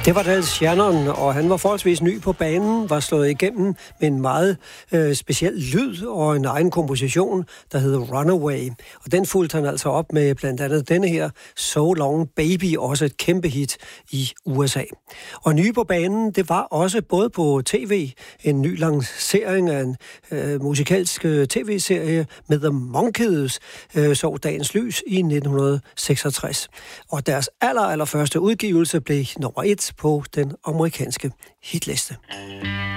Det var Del Shannon, og han var forholdsvis ny på banen, var slået igennem med en meget speciel lyd og en egen komposition, der hedder Runaway. Og den fulgte han altså op med blandt andet denne her, So Long Baby, også et kæmpe hit i USA. Og nye på banen, det var også både på tv, en ny lancering af en musikalsk tv-serie med The Monkees, så dagens lys i 1966. Og deres allerførste udgivelse blev nummer 1 på den amerikanske hitliste.